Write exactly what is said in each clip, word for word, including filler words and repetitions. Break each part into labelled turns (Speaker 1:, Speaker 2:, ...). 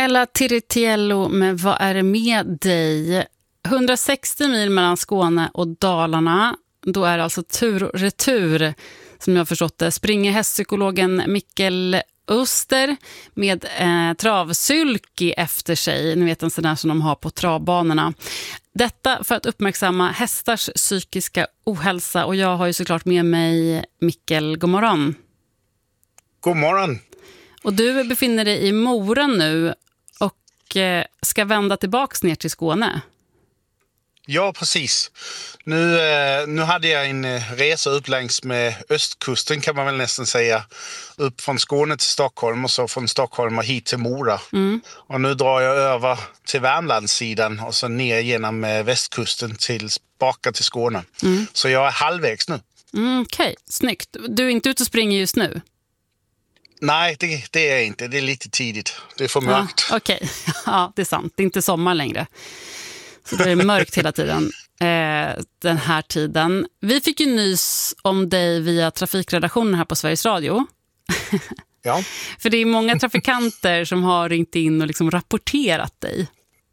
Speaker 1: Ella Tiritiello med Vad är det med dig? hundrasextio mil mellan Skåne och Dalarna. Då är det alltså tur och retur, som jag har förstått det. Springer hästpsykologen Mikkel Öster med eh, travsylki efter sig. Ni vet en sån där som de har på travbanorna. Detta för att uppmärksamma hästars psykiska ohälsa. Och jag har ju såklart med mig Mikkel. God morgon.
Speaker 2: God morgon.
Speaker 1: Och du befinner dig i Mora nu och eh, ska vända tillbaks ner till Skåne.
Speaker 2: Ja, precis. Nu, eh, nu hade jag en eh, resa upp längs med östkusten kan man väl nästan säga. Upp från Skåne till Stockholm och så från Stockholm och hit till Mora. Mm. Och nu drar jag över till Värmlandssidan och så ner genom eh, västkusten tillbaka till Skåne. Mm. Så jag är halvvägs nu.
Speaker 1: Mm, Okej, okay. Snyggt. Du är inte ute och springer just nu?
Speaker 2: Nej, det, det är inte. Det är lite tidigt. Det är för mörkt.
Speaker 1: Ja, Okej, okay. Ja, det är sant. Det är inte sommar längre. Så det är mörkt hela tiden eh, den här tiden. Vi fick ju nys om dig via trafikredaktionen här på Sveriges Radio.
Speaker 2: Ja.
Speaker 1: För det är många trafikanter som har ringt in och liksom rapporterat dig.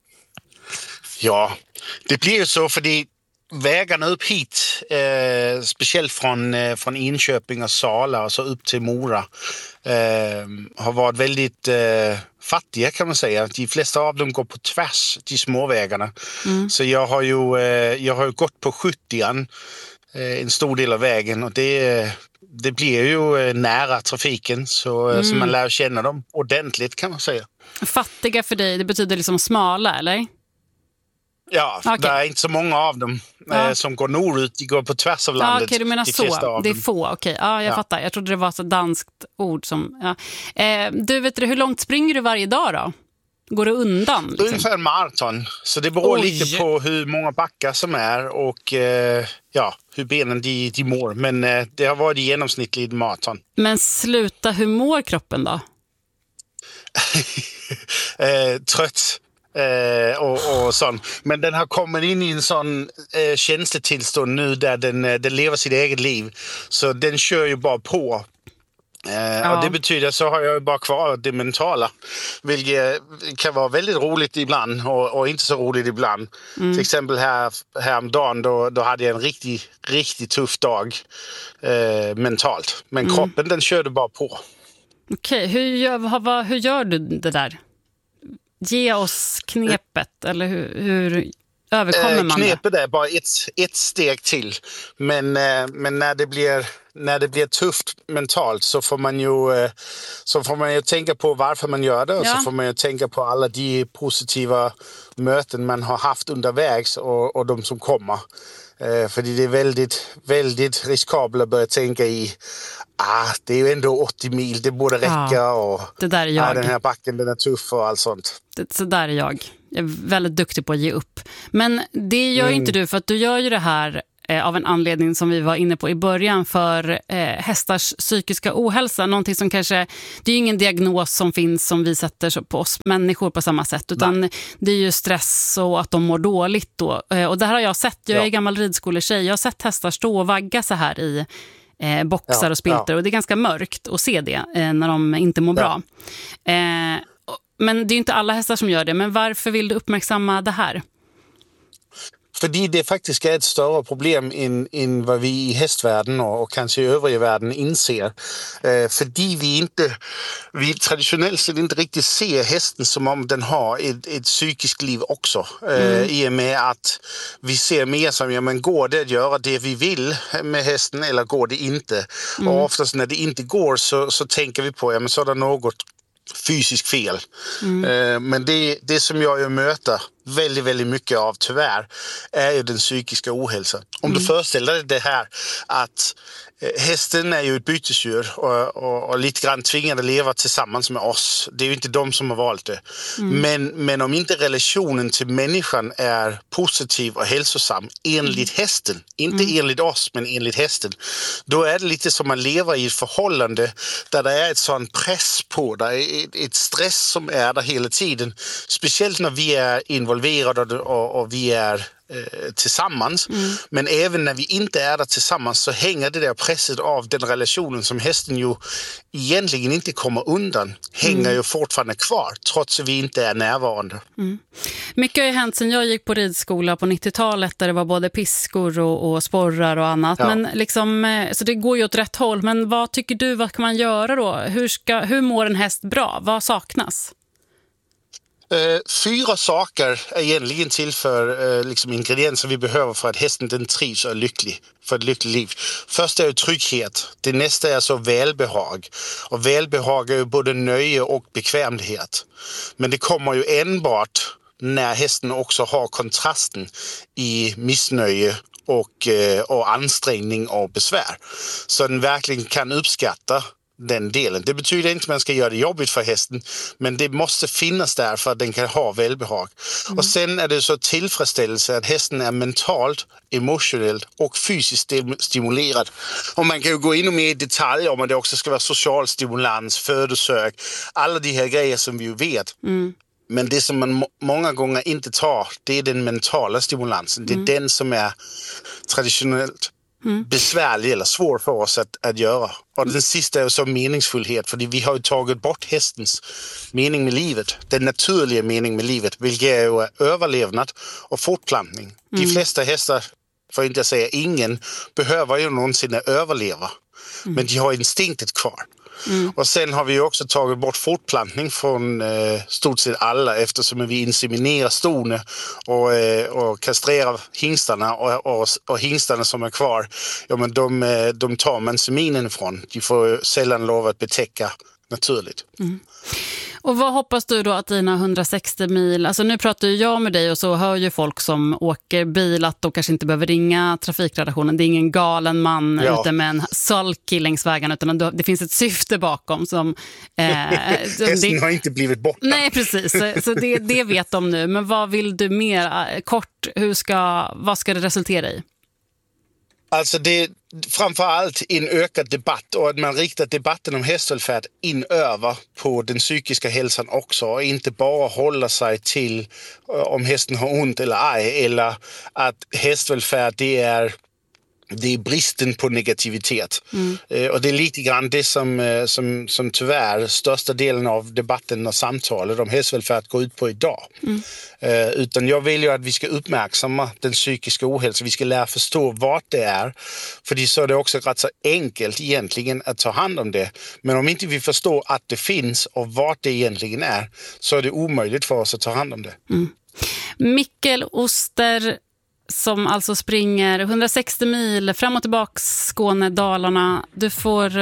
Speaker 2: Ja, det blir ju så för det vägarna upp hit, eh, speciellt från, eh, från Enköping och Sala och så upp till Mora, eh, har varit väldigt eh, fattiga kan man säga. De flesta av dem går på tvärs, de små vägarna. Mm. Så jag har ju eh, jag har ju gått på sjuttioan eh, en stor del av vägen och det, det blir ju eh, nära trafiken så, mm. så man lär känna dem ordentligt kan man säga.
Speaker 1: Fattiga för dig, det betyder liksom smala, eller?
Speaker 2: Ja, okay. Det är inte så många av dem ja. eh, som går norrut. De går på tvärs av landet.
Speaker 1: Ja, okej, du menar
Speaker 2: de
Speaker 1: så. Det är få, okej. Ja, jag ja. fattar. Jag trodde det var ett danskt ord som... Ja. Eh, du, vet du, hur långt springer du varje dag då? Går du undan? Liksom?
Speaker 2: Ungefär en maraton. Så det beror Oj. lite på hur många backar som är och eh, ja, hur benen de, de mår. Men eh, det har varit genomsnittligt maraton.
Speaker 1: Men sluta, hur mår kroppen då?
Speaker 2: eh, trött. Eh, och, och sån. Men den har kommit in i en sån eh, känslotillstånd nu där den, den lever sitt eget liv. Så den kör ju bara på. Eh, ja. Och det betyder så har jag bara kvar det mentala. Vilket kan vara väldigt roligt ibland och, och inte så roligt ibland. Mm. Till exempel här, häromdagen då, då hade jag en riktigt, riktigt tuff dag eh, mentalt. Men mm. kroppen den körde bara på.
Speaker 1: Okej, hur gör, vad, hur gör du det där? Ge oss knepet, eller hur, hur överkommer man
Speaker 2: knepet
Speaker 1: det?
Speaker 2: är bara ett, ett steg till. Men, men när, det blir, när det blir tufft mentalt så får man ju, så får man ju tänka på varför man gör det. Och ja. så får man ju tänka på alla de positiva möten man har haft undervägs och, och de som kommer. För det är väldigt, väldigt riskabelt att börja tänka i ah, det är ju ändå åttio mil, det borde räcka ja, och
Speaker 1: det där är jag.
Speaker 2: Ah, den här backen den är tuff och allt sånt.
Speaker 1: Det, så där är jag. Jag är väldigt duktig på att ge upp. Men det gör mm. inte du, för att du gör ju det här eh, av en anledning som vi var inne på i början för eh, hästars psykiska ohälsa. Någonting som kanske, det är ju ingen diagnos som finns som vi sätter på oss människor på samma sätt, utan Nej. det är ju stress och att de mår dåligt då. Eh, och det här har jag sett, jag är ja. gammal ridskoletjej, jag har sett hästar stå och vagga så här i Eh, boxar ja, och spilter ja. och det är ganska mörkt att se det eh, när de inte mår ja. bra. Eh, men det är ju inte alla hästar som gör det, men varför vill du uppmärksamma det här?
Speaker 2: För det faktiskt är ett större problem än, än vad vi i hästvärlden och, och kanske i övriga världen inser. Eh, för vi inte, vi traditionellt sett inte riktigt ser hästen som om den har ett, ett psykiskt liv också. Eh, mm. I och med att vi ser mer som, ja men går det att göra det vi vill med hästen eller går det inte? Mm. Och oftast när det inte går så, så tänker vi på, ja men så är det något fysiskt fel. Mm. Eh, men det, det som jag ju möter väldigt, väldigt mycket av tyvärr är ju den psykiska ohälsan. Om mm. du föreställer dig det här att eh, hästen är ju ett bytesdjur och, och, och lite grann tvingad att leva tillsammans med oss. Det är ju inte de som har valt det. Mm. Men, men om inte relationen till människan är positiv och hälsosam enligt mm. hästen, inte mm. enligt oss men enligt hästen, då är det lite som man lever i ett förhållande där det är ett sån press på, där är ett, ett stress som är där hela tiden. Speciellt när vi är involverade och, och, och vi är eh, tillsammans. Mm. Men även när vi inte är där tillsammans så hänger det där presset av den relationen som hästen ju egentligen inte kommer undan. Hänger mm. ju fortfarande kvar trots att vi inte är närvarande.
Speaker 1: Mm. Mycket har ju hänt sedan jag gick på ridskola på nittiotalet där det var både piskor och, och sporrar och annat. Ja. Men liksom, så det går ju åt rätt håll. Men vad tycker du, vad kan man göra då? Hur, ska, hur mår en häst bra? Vad saknas?
Speaker 2: Uh, fyra saker är egentligen till för uh, liksom ingredienser vi behöver för att hästen den trivs och är lycklig för ett lyckligt liv. Först är ju trygghet. Det nästa är så välbehag. Och välbehag är ju både nöje och bekvämlighet. Men det kommer ju enbart när hästen också har kontrasten i missnöje och, uh, och ansträngning och besvär. Så den verkligen kan uppskatta den delen. Det betyder inte att man ska göra det jobbigt för hästen, men det måste finnas där för att den kan ha välbehag. Mm. Och sen är det så tillfredsställelse att hästen är mentalt, emotionellt och fysiskt stimulerad. Och man kan ju gå in mer i detalj om att det också ska vara social stimulans, födosök, alla de här grejer som vi ju vet. Mm. Men det som man må- många gånger inte tar, det är den mentala stimulansen. Det är mm. den som är traditionellt Mm. besvärlig eller svår för oss att, att göra. Och den sista är så meningsfullhet, för vi har ju tagit bort hästens mening med livet, den naturliga mening med livet, vilket är ju överlevnad och fortplantning. Mm. De flesta hästar, för att inte säga ingen, behöver ju någonsin överleva. Mm. Men de har instinktet kvar. Mm. Och sen har vi också tagit bort fortplantning från eh, stort sett alla, eftersom vi inseminerar stone och, eh, och kastrerar hingstarna och, och, och hingstarna som är kvar, ja, men de, de tar man seminen ifrån. De får sällan lov att betäcka naturligt. Mm.
Speaker 1: Och vad hoppas du då att dina hundrasextio mil, alltså nu pratar ju jag med dig och så hör ju folk som åker bil att de kanske inte behöver ringa trafikredaktionen. Det är ingen galen man ja. ute med en sulky längs vägen, utan det finns ett syfte bakom som...
Speaker 2: Eh, som Hästen det, har inte blivit borta.
Speaker 1: Nej, precis. Så, så det, det vet de nu. Men vad vill du mer? Kort, hur ska, vad ska det resultera i?
Speaker 2: Alltså det framförallt en ökad debatt och att man riktar debatten om hästvälfärd in över på den psykiska hälsan också och inte bara hålla sig till om hästen har ont eller ej, eller att hästvälfärd det är det är bristen på negativitet. Mm. Eh, och det är lite grann det som, eh, som, som tyvärr största delen av debatten och samtalet om hästvälfärd går ut på idag. Mm. Eh, utan jag vill ju att vi ska uppmärksamma den psykiska ohälsan. Vi ska lära förstå vad det är. För så är det också rätt så enkelt egentligen att ta hand om det. Men om inte vi förstår att det finns och vad det egentligen är, så är det omöjligt för oss att ta hand om det.
Speaker 1: Mm. Mikkel Oster, som alltså springer hundrasextio mil fram och tillbaka Skåne, Dalarna. Du får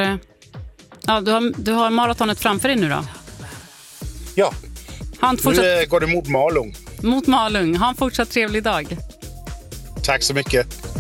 Speaker 1: ja, du har, du har maratonet framför dig nu då.
Speaker 2: Ja,
Speaker 1: han fortsatt...
Speaker 2: nu går det mot Malung.
Speaker 1: Mot Malung. Ha en fortsatt trevlig dag.
Speaker 2: Tack så mycket.